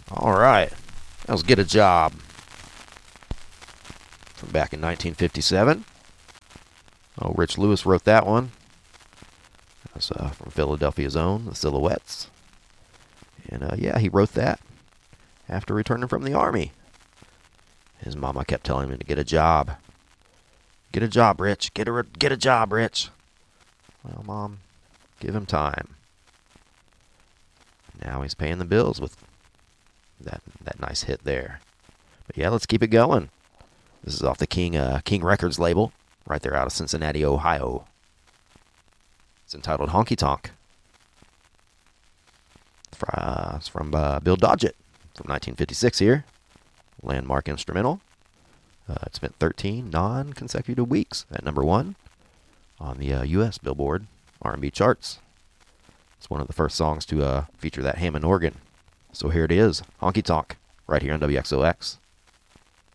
All right. That was Get a Job from back in 1957. Oh, Rich Lewis wrote that one. That's from Philadelphia's own, the Silhouettes. And yeah, he wrote that after returning from the Army. His mama kept telling him to get a job. Get a job, Rich. Get a job, Rich. Well, Mom, give him time. Now he's paying the bills with that nice hit there. But yeah, let's keep it going. This is off the King Records label, right there out of Cincinnati, Ohio. It's entitled Honky Tonk. It's from Bill Doggett from 1956 here. Landmark instrumental. It spent 13 non-consecutive weeks at number 1 on the U.S. Billboard R&B charts. It's one of the first songs to feature that Hammond organ. So here it is, Honky Tonk, right here on WXOX.